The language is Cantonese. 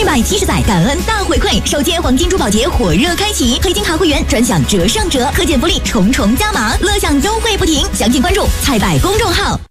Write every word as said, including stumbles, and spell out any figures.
二百七十载感恩大回馈，首届黄金珠宝节火热开启，黑金卡会员专享折上折，可减福利重重加码，乐享优惠不停。详情关注菜百公众号。